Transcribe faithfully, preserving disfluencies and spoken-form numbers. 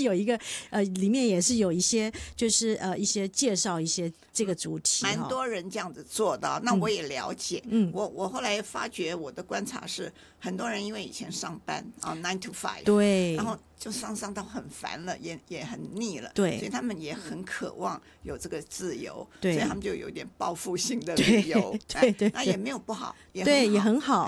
是有一个呃，里面也是有一些就是呃一些介绍一些这个主题， 蛮多人这样子做的，那我也了解。 嗯， 我我后来发觉我的观察是，很多人因为以前上班啊 nine to five， 对， 然后就上上到很烦了，也也很腻了， 对， 所以他们也很渴望有这个自由， 对， 所以他们就有点报复性的旅游， 对对对， 那也没有不好，也对很好， 也很好，